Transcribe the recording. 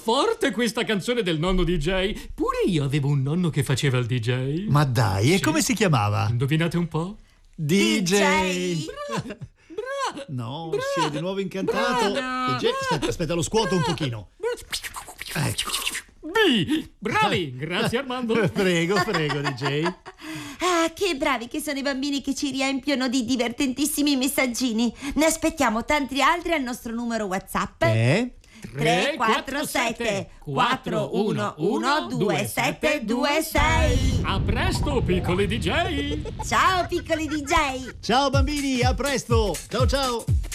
forte questa canzone del nonno DJ. Pure io avevo un nonno che faceva il DJ. Ma dai, e Sì. come si chiamava? Indovinate un po'? DJ. No, Bravo. si è di nuovo incantato. Bravo. DJ, aspetta, lo scuoto un pochino. B. Bravi, grazie Armando. Prego, DJ. Ah, che bravi che sono i bambini che ci riempiono di divertentissimi messaggini. Ne aspettiamo tanti altri al nostro numero WhatsApp. 347 411 2726. A presto, piccoli DJ. Ciao piccoli DJ. Ciao bambini, a presto. Ciao ciao.